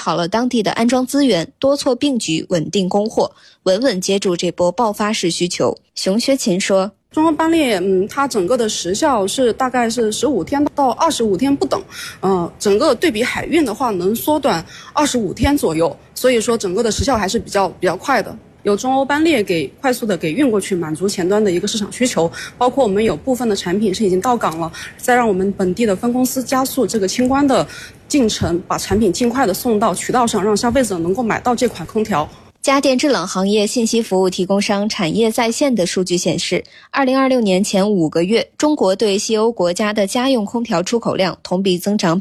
好了当地的安装资源，多措并举，稳定供货，稳稳接住这波爆发式需求。熊薛琴说， 中欧班列，它整个的时效是大概是15天到25天不等，整个对比海运的话，能缩短25天左右，所以说整个的时效还是比较快的。有中欧班列快速的给运过去，满足前端的一个市场需求，包括我们有部分的产品是已经到港了，再让我们本地的分公司加速这个清关的进程，把产品尽快的送到渠道上，让消费者能够买到这款空调。 家电制冷行业信息服务提供商产业在线的数据显示，2026年前5个月，中国对西欧国家的家用空调出口量同比增长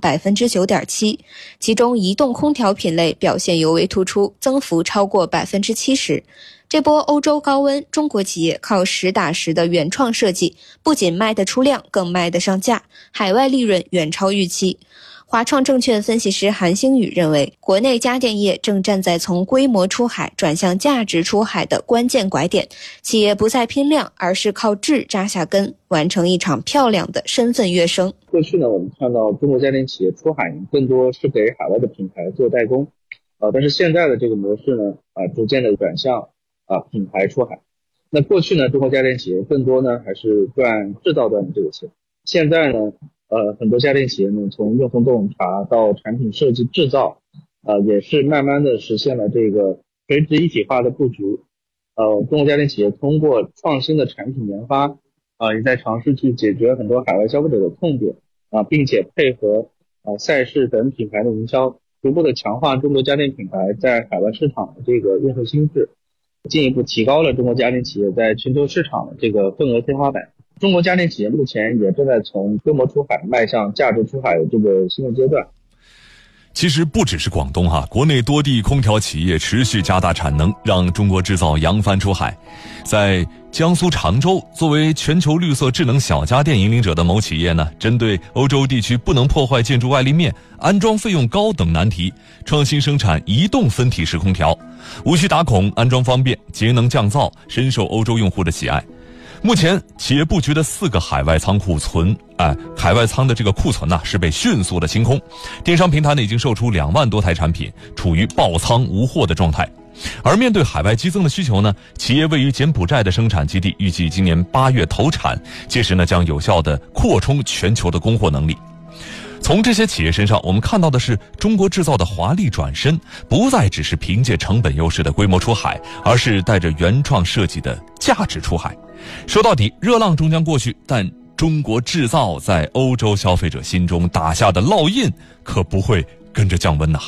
9.7%， 其中移动空调品类表现尤为突出，增幅超过 70%。这波欧洲高温，中国企业靠实打实的原创设计，不仅卖得出量，更卖得上价，海外利润远超预期。华创证券分析师韩星宇认为，国内家电业正站在从规模出海转向价值出海的关键拐点，企业不再拼量，而是靠质扎下根，完成一场漂亮的身份跃升。 过去呢，我们看到中国家电企业出海更多是给海外的品牌做代工，但是现在的这个模式呢，逐渐的转向品牌出海。那过去呢，中国家电企业更多呢还是赚制造端的这个钱，现在呢很多家电企业呢，从用户洞察到产品设计制造，也是慢慢的实现了这个垂直一体化的布局。中国家电企业通过创新的产品研发，也在尝试去解决很多海外消费者的痛点，并且配合赛事等品牌的营销，逐步的强化中国家电品牌在海外市场的这个用户心智，进一步提高了中国家电企业在全球市场的这个份额天花板。中国家电企业目前也正在从规模出海迈向价值出海的这个新的阶段。 其实不只是广东国内多地空调企业持续加大产能，让中国制造扬帆出海。在江苏常州，作为全球绿色智能小家电引领者的某企业呢，针对欧洲地区不能破坏建筑外立面、安装费用高等难题，创新生产移动分体式空调，无需打孔，安装方便，节能降噪，深受欧洲用户的喜爱。目前企业布局的4个海外仓库海外仓的这个库存是被迅速的清空，电商平台呢已经售出2万多台产品，处于爆仓无货的状态。而面对海外激增的需求呢，企业位于柬埔寨的生产基地预计今年8月投产，届时呢将有效的扩充全球的供货能力。从这些企业身上，我们看到的是中国制造的华丽转身，不再只是凭借成本优势的规模出海，而是带着原创设计的价值出海。说到底，热浪终将过去，但中国制造在欧洲消费者心中打下的烙印可不会跟着降温呐。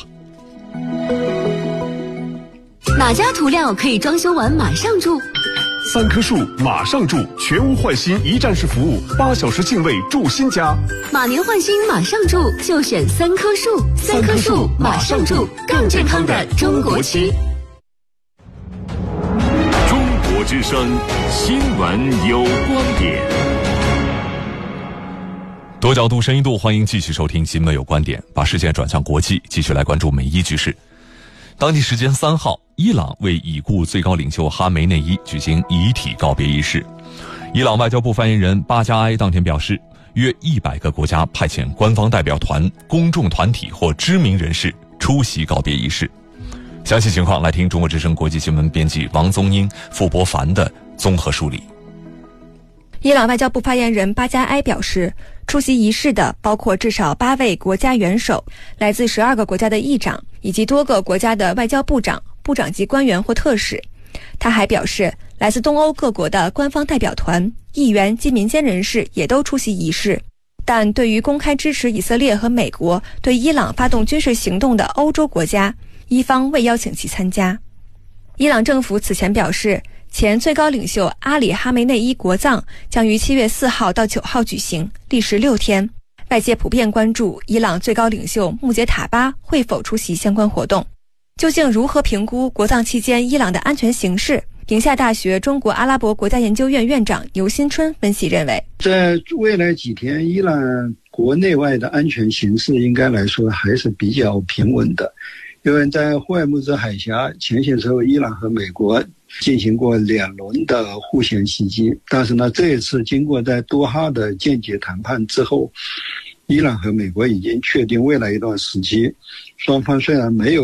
哪家涂料可以装修完马上住 ？3棵树马上住，全屋换新一站式服务，8小时净位住新家。 马年换新马上住，就选3棵树，3棵树马上住，更健康的中国区。 中国之声新闻有观点， 多角度、深一度，欢迎继续收听新闻有观点。把视线转向国际，继续来关注美伊局势。当地时间3号，伊朗为已故最高领袖哈梅内伊举行遗体告别仪式。伊朗外交部发言人巴加埃当天表示，约100个国家派遣官方代表团、公众团体或知名人士出席告别仪式。详细情况来听中国之声国际新闻编辑王宗英、傅博凡的综合梳理。 伊朗外交部发言人巴加埃表示，出席仪式的包括至少8位国家元首、来自12个国家的议长以及多个国家的外交部长、部长级官员或特使。他还表示，来自东欧各国的官方代表团、议员及民间人士也都出席仪式。但对于公开支持以色列和美国对伊朗发动军事行动的欧洲国家，伊方未邀请其参加。伊朗政府此前表示，前最高领袖阿里·哈梅内伊国葬将于7月4号到9号举行，历时6天。外界普遍关注伊朗最高领袖穆杰塔巴会否出席相关活动。究竟如何评估国葬期间伊朗的安全形势？宁夏大学中国阿拉伯国家研究院院长牛新春分析认为， 在未来几天，伊朗国内外的安全形势应该来说还是比较平稳的。因为在霍尔木兹海峡前些时候，伊朗和美国进行过2轮的互相袭击，但是呢，这一次经过在多哈的间接谈判之后，伊朗和美国已经确定未来一段时期，双方虽然没有